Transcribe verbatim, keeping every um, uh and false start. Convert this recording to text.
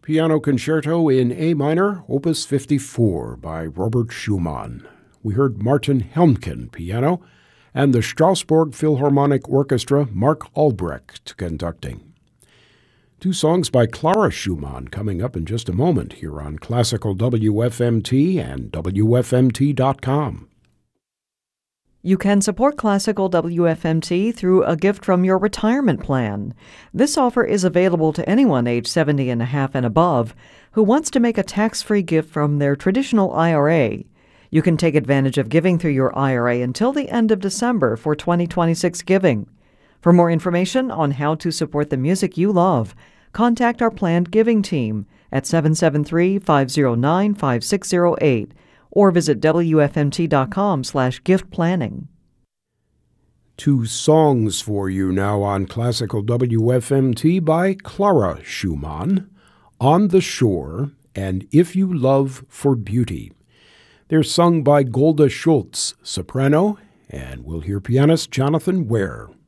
Piano Concerto in A minor, Opus fifty-four by Robert Schumann. We heard Martin Helmken, piano, and the Strasbourg Philharmonic Orchestra, Mark Albrecht, conducting. Two songs by Clara Schumann coming up in just a moment here on Classical W F M T and W F M T dot com. You can support Classical W F M T through a gift from your retirement plan. This offer is available to anyone age seventy and a half and above who wants to make a tax-free gift from their traditional I R A. You can take advantage of giving through your I R A until the end of December for twenty twenty-six giving. For more information on how to support the music you love, contact our planned giving team at seven seven three, five zero nine, five six zero eight. or visit W F M T dot com slash gift planning. Two songs for you now on Classical W F M T by Clara Schumann, On the Shore and If You Love for Beauty. They're sung by Golda Schultz, soprano, and we'll hear pianist Jonathan Ware.